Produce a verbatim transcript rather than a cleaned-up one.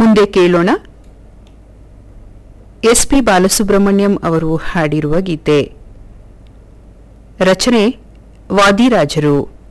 ಮುಂದೆ ಕೇಳೋಣ S P Balasubrahmanyam ಅವರು ಹಾಡಿರುವ ಗೀತೆ. ರಚನೆ ವಾದಿರಾಜರು.